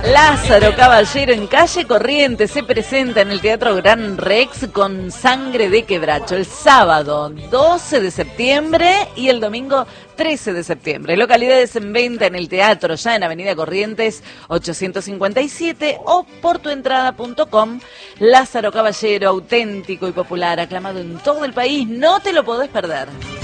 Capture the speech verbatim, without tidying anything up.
Lázaro Caballero en Calle Corrientes se presenta en el Teatro Gran Rex con Sangre de Quebracho el sábado doce de septiembre y el domingo trece de septiembre. Localidades en venta en el teatro, ya en Avenida Corrientes ochocientos cincuenta y siete o por tu entrada punto com. Lázaro Caballero, auténtico y popular, aclamado en todo el país, no te lo podés perder.